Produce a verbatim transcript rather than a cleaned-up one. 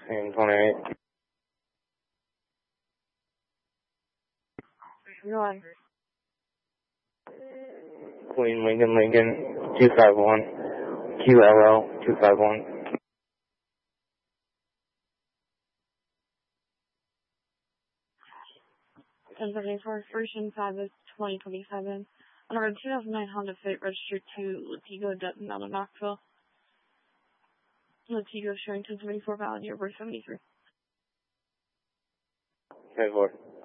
sixteen twenty-eight. Go on. Queen Lincoln Lincoln two five one. Q L L two five one. ten seventy-four, first and five is twenty twenty-seven. On our two thousand nine Honda Fit registered to Latigo, Dutton, out of Knoxville. Latigo showing ten seventy-four valid, year birth seventy-three. ten four.